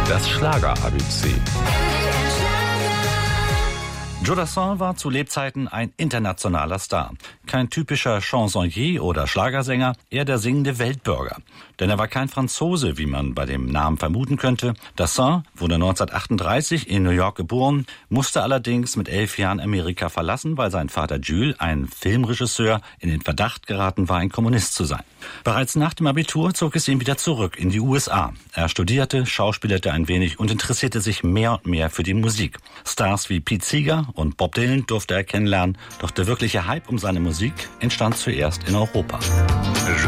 Das Schlager-ABC. Joe Dassin war zu Lebzeiten ein internationaler Star. Kein typischer Chansonnier oder Schlagersänger, eher der singende Weltbürger. Denn er war kein Franzose, wie man bei dem Namen vermuten könnte. Dassin wurde 1938 in New York geboren, musste allerdings mit 11 Jahren Amerika verlassen, weil sein Vater Jules, ein Filmregisseur, in den Verdacht geraten war, ein Kommunist zu sein. Bereits nach dem Abitur zog es ihn wieder zurück in die USA. Er studierte, schauspielerte ein wenig und interessierte sich mehr und mehr für die Musik. Stars wie Pete Seeger und Bob Dylan durfte er kennenlernen, doch der wirkliche Hype um seine Musik entstand zuerst in Europa.